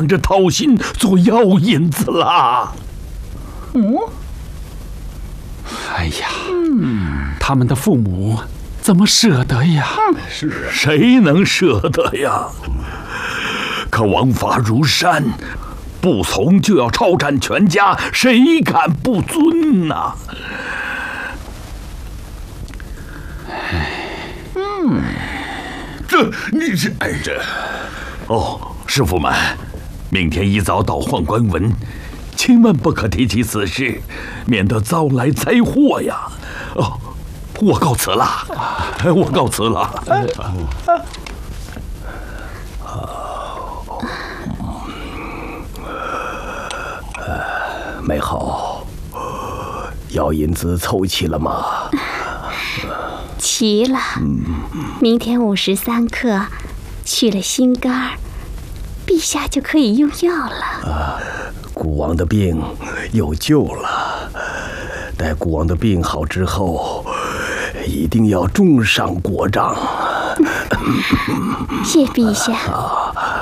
等着掏心做药引子啦。 哎呀，他们的父母怎么舍得呀？ 是啊，谁能舍得呀？可王法如山，不从就要抄斩全家，谁敢不遵呐？师傅们，明天一早到宦官文，千万不可提起此事，免得遭来灾祸呀！哦，我告辞了，我告辞了。 美好，药引子凑齐了吗？ 齐了。明天午时3刻，去了心肝，陛下就可以用药了。 孤王的病有救了，待孤王的病好之后，一定要重赏国丈。 谢陛下。